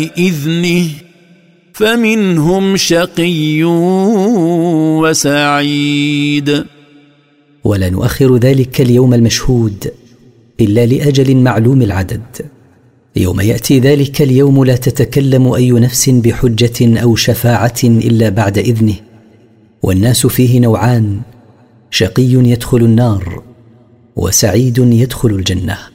بإذنه فمنهم شقي وسعيد. ولا نؤخر ذلك اليوم المشهود إلا لأجل معلوم العدد. يوم يأتي ذلك اليوم لا تتكلم أي نفس بحجة أو شفاعة إلا بعد إذنه. والناس فيه نوعان: شقي يدخل النار وسعيد يدخل الجنة.